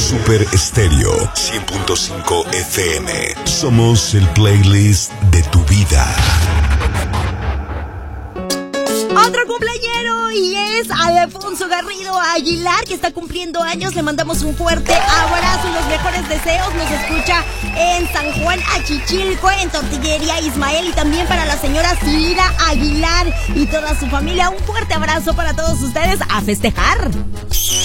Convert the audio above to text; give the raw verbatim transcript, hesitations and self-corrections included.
Super Estéreo cien punto cinco F M. Somos el playlist de tu vida. Otro cumpleañero y es Alfonso Garrido Aguilar, que está cumpliendo años. Le mandamos un fuerte abrazo y los mejores deseos. Nos escucha en San Juan Achichilco, en Tortillería Ismael, y también para la señora Cira Aguilar y toda su familia. Un fuerte abrazo para todos ustedes, a festejar.